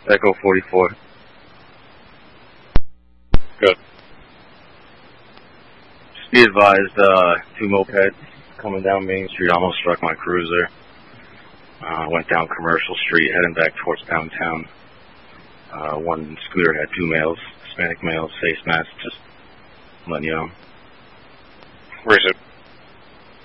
Echo 44. Good. Just be advised, two mopeds coming down Main Street almost struck my cruiser. Went down Commercial Street, heading back towards downtown. One scooter had two males, Hispanic males, face masks, just letting you know. Where is it?